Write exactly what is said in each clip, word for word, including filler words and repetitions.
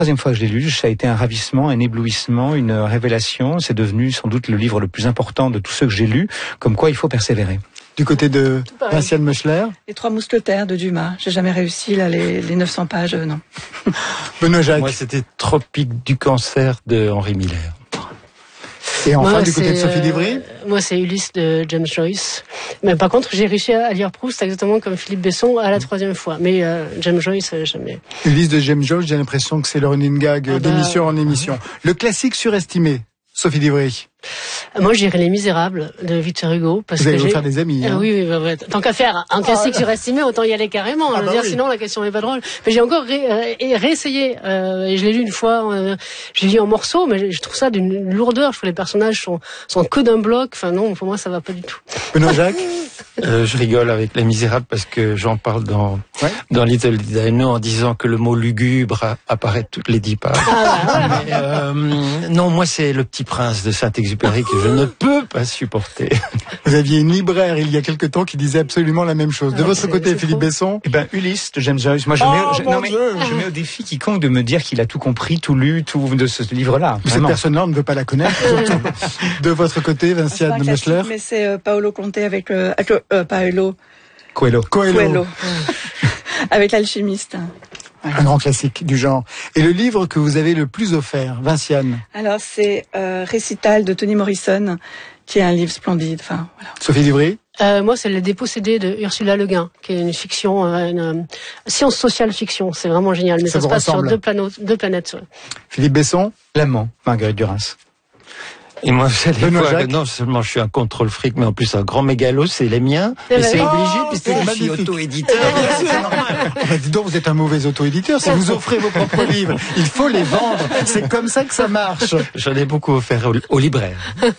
troisième fois que je l'ai lu, ça a été un ravissement, un éblouissement, une révélation. C'est devenu sans doute le livre le plus important de tous ceux que j'ai lus, comme quoi il faut persévérer. Du côté de Vinciane Meuchler. Les Trois Mousquetaires de Dumas. J'ai jamais réussi, là, les, les neuf cents pages, euh, non. Benoît Jacques. Moi, c'était Tropique du cancer de Henri Miller. Et enfin, moi, du côté de Sophie euh, Divry. Moi, c'est Ulysse de James Joyce. Mais par contre, j'ai réussi à lire Proust exactement comme Philippe Besson à la troisième fois. Mais euh, James Joyce, euh, jamais. Ulysse de James Joyce, j'ai l'impression que c'est le running gag Ah bah, d'émission en émission. Le classique surestimé. Sophie Divry. Moi, j'irais Les Misérables de Victor Hugo. Parce Vous allez que vous j'ai... faire des amis. Hein. Ah oui, oui, bah, ouais. Tant qu'à faire un classique surestimé, autant y aller carrément. Ah Je veux bah dire, oui. sinon la question n'est pas drôle. Mais j'ai encore ré, euh, et réessayé. Euh, et je l'ai lu une fois. Euh, je l'ai lu en morceaux, mais je trouve ça d'une lourdeur. Je trouve que les personnages sont sont que d'un bloc. Enfin non, pour moi, ça va pas du tout. Benoît Jacques. Euh, je rigole avec Les Misérables parce que j'en parle dans Ouais. dans Little Dino en disant que le mot lugubre a- apparaît toutes les dix pages. Ah, bah, voilà. Mais, euh, non, moi c'est Le Petit Prince de Saint-Exupéry que je ne peux pas supporter. Vous aviez une libraire il y a quelque temps qui disait absolument la même chose. De Ah, votre c'est- côté, c'est Philippe trop. Besson. Eh ben, Ulysse de James Joyce. Moi, je, Oh, mets, je, mon non, mais, Dieu. je mets au défi quiconque de me dire qu'il a tout compris, tout lu, tout de ce livre-là. Cette Vraiment. personne-là, on ne veut pas la connaître. surtout. De votre côté, C'est pas Vinciane un Meuchler. classique, mais c'est euh, Paolo Conte avec le, avec le euh, Paolo Coelho. Coelho. Coelho. Avec l'alchimiste. Un grand classique du genre. Et le livre que vous avez le plus offert, Vinciane. Alors, c'est euh, Récital de Toni Morrison, qui est un livre splendide. Enfin, voilà. Sophie Divry. Euh, moi, c'est Les Dépossédés de Ursula Le Guin, qui est une fiction, euh, une euh, science sociale fiction. C'est vraiment génial. Mais Ça ça, vous se passe ressemble. sur deux, plano- deux planètes. Ouais. Philippe Besson. L'amant, Marguerite Duras. Et moi, vous allez Benoît voir, Jacques. non seulement je suis un contrôle fric, mais en plus un grand mégalo, c'est les miens. Eh Et ben c'est oui. obligé Oh, puisque c'est je suis magnifique. auto-éditeur. Bah, dis donc, vous êtes un mauvais auto-éditeur. Si vous offrez vos propres livres, il faut les vendre. C'est comme ça que ça marche. J'en ai beaucoup offert aux, aux libraires.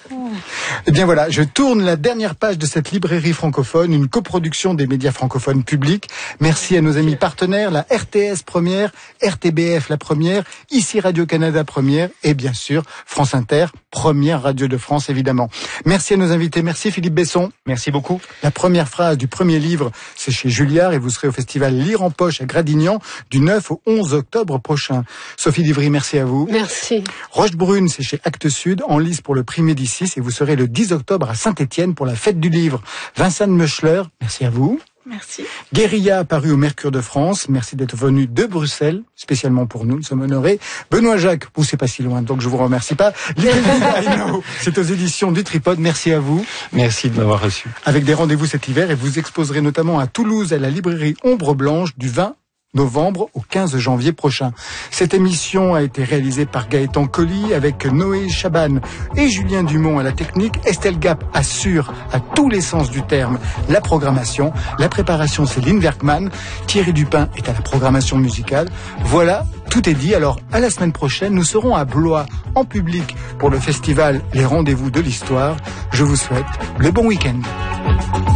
Eh bien voilà, je tourne la dernière page de cette librairie francophone, une coproduction des médias francophones publics. Merci à nos amis partenaires, la R T S première, R T B F la première, ici Radio-Canada première et bien sûr France Inter, première radio de France évidemment. Merci à nos invités, merci Philippe Besson. Merci beaucoup. La première phrase du premier livre, c'est chez Julliard et vous serez au festival Lire en Poche à Gradignan du neuf au onze octobre prochain. Sophie Divry, merci à vous. Merci. Rochebrune, c'est chez Actes Sud, en lice pour le prix Médicis et vous serez le dix octobre à Saint-Étienne pour la fête du livre. Vincent Meuchler, merci à vous. Merci. Guérilla, paru au Mercure de France, merci d'être venu de Bruxelles, spécialement pour nous, nous sommes honorés. Benoît Jacques, vous c'est pas si loin, donc je vous remercie pas. Little Did I Know, c'est aux éditions du Tripode, merci à vous. Merci de m'avoir reçu. Avec des rendez-vous cet hiver et vous exposerez notamment à Toulouse à la librairie Ombre Blanche du vingt novembre au quinze janvier prochain. Cette émission a été réalisée par Gaëtan Colli avec Noé Chaban et Julien Dumont à la technique. Estelle Gap assure à tous les sens du terme la programmation. La préparation, c'est Lynn Werkman. Thierry Dupin est à la programmation musicale. Voilà, tout est dit. Alors, à la semaine prochaine, nous serons à Blois en public pour le festival Les Rendez-vous de l'Histoire. Je vous souhaite le bon week-end.